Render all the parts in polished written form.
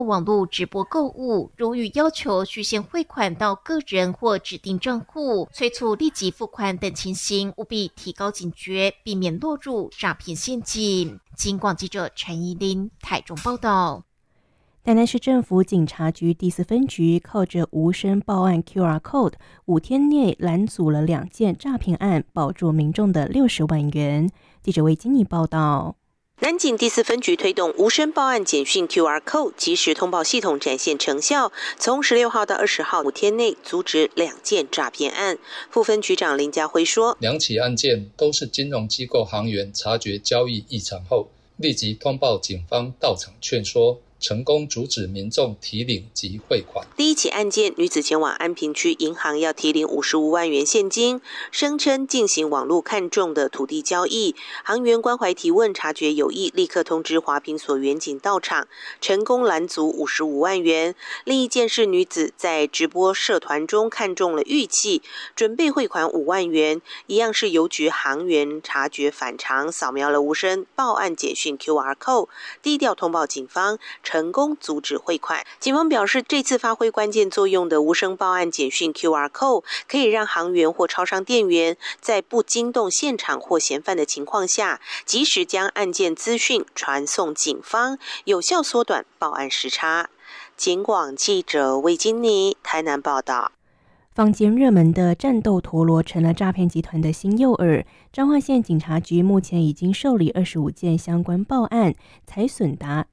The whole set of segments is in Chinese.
网络直播购物，如遇要求需先汇款到个人或指定账户，催促立即付款等情形，务必提高警觉，避免落入诈骗陷阱。警广记者陈怡琳台中报道。 台南市政府警察局第4分局靠着无声报案 QR Code， 5天内拦阻了2件诈骗案，保住民众的60万元。记者魏金妮报道。 南警第4分局推动无声报案简讯 QR Code 即时通报系统展现成效，从16号到20号5天内阻止2件诈骗案。副分局长林家辉说 ，2起案件都是金融机构行员察觉交易异常后，立即通报警方到场劝说，成功阻止民众提领及汇款。 第1起案件，女子前往安平区银行要提领55万元现金，声称进行网络看中的土地交易，行员关怀提问，察觉有异，立刻通知华坪所员警到场，成功拦阻55万元。另一件是女子在直播社团中看中了玉器，准备汇款5万元，一样是邮局行员察觉反常，扫描了无声报案简讯 QR Code， 低调通报警方，成功阻止汇款。警方表示，这次发挥关键作用的无声报案简讯 QR Code 可以让行员或超商店员在不惊动现场或嫌犯的情况下，及时将案件资讯传送警方，有效缩短报案时差。警广记者魏金妮台南报道。 坊间热门的战斗陀螺成了诈骗集团的新诱饵。彰化县警察局目前已经受理25件相关报案，财损达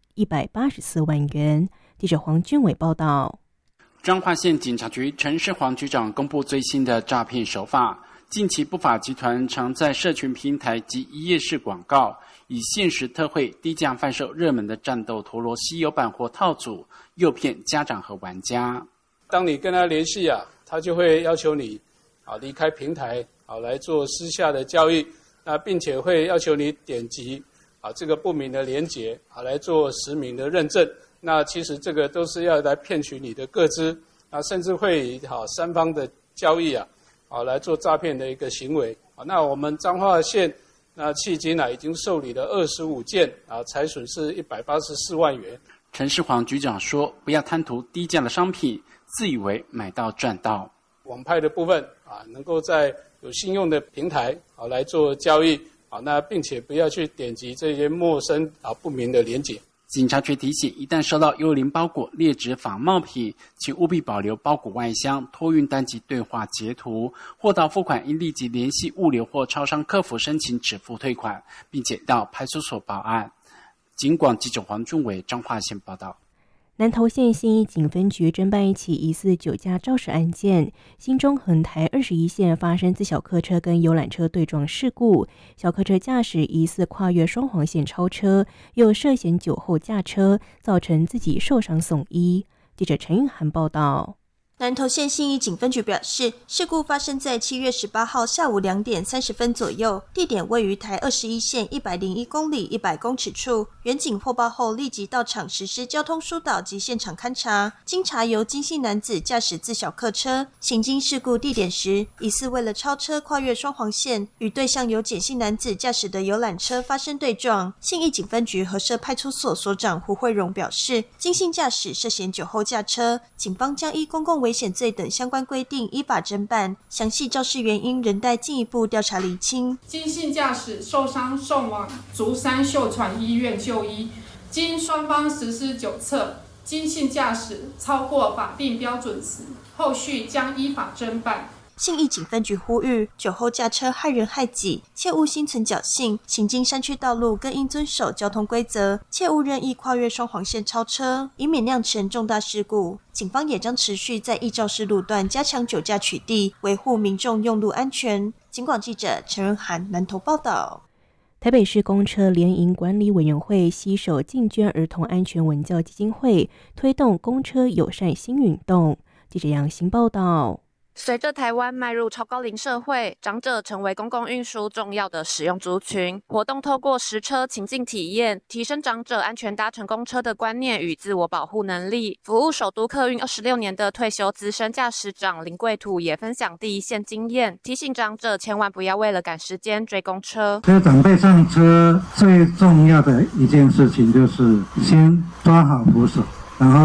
184万元。记者黄俊伟报道。 彰化县警察局陈世煌局长公布最新的诈骗手法。近期不法集团常在社群平台及一页式广告，以限时特惠低价贩售热门的战斗陀螺稀有版或套组，诱骗家长和玩家。 当你跟他联系他就会要求你离开平台来做私下的交易，并且会要求你点击这个不明的连结来做实名的认证。那其实这个都是要来骗取你的个资，甚至会以3方的交易来做诈骗的一个行为。那我们彰化县迄今已经受理了25件财损是184万元。 陈世煌局长说，不要贪图低价的商品，自以为买到赚到。 网拍的部分能够在有信用的平台来做交易那并且不要去点击这些陌生不明的连结。 警察局提醒，一旦收到幽灵包裹、劣质仿冒品，请务必保留包裹外箱、托运单及对话截图，货到付款应立即联系物流或超商客服申请止付退款，并且到派出所报案。警广记者黄俊伟彰化县报道。 南投县信义警分局侦办一起疑似酒驾肇事案件，新中横台21线发生自小客车跟游览车对撞事故，小客车驾驶疑似跨越双黄线超车，又涉嫌酒后驾车，造成自己受伤送医。记者陈韵涵报道。 南投县信义警分局表示，事故发生在7月18号下午2点30分左右，地点位于台21线101公里100公尺处。员警获报后立即到场实施交通疏导及现场勘查，经查由金姓男子驾驶自小客车行经事故地点时，疑似为了超车跨越双黄线，与对向由简姓男子驾驶的游览车发生对撞。信义警分局和社派出所所长胡慧荣表示，金姓驾驶涉嫌酒后驾车，警方将依公共危险罪等相关规定依法侦办，详细肇事原因仍待进一步调查厘清。 金姓驾驶受伤送往竹山秀传医院就医，经双方实施酒测，金姓驾驶超过法定标准时，后续将依法侦办。 信义警分局呼吁，酒后驾车害人害己，切勿心存侥幸，行经山区道路更应遵守交通规则，切勿任意跨越双黄线超车，以免酿成重大事故。警方也将持续在依肇事路段加强酒驾取缔，维护民众用路安全。警广记者陈润涵南投报道。 台北市公车联营管理委员会携手进捐儿童安全文教基金会，推动公车友善新运动。记者杨欣报道。 随着台湾迈入超高龄社会，长者成为公共运输重要的使用族群。活动透过实车情境体验，提升长者安全搭乘公车的观念与自我保护能力。服务首都客运26年的退休资深驾驶长林贵土也分享第一线经验，提醒长者千万不要为了赶时间追公车。 这长辈上车最重要的一件事情就是先抓好扶手，然后